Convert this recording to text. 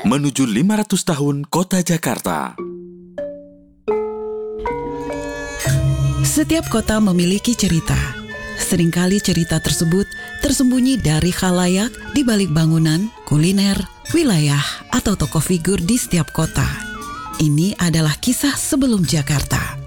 menuju 500 tahun Kota Jakarta. Setiap kota memiliki cerita. Seringkali cerita tersebut tersembunyi dari khalayak di balik bangunan, kuliner, wilayah, atau tokoh figur di setiap kota. Ini adalah kisah sebelum Jakarta.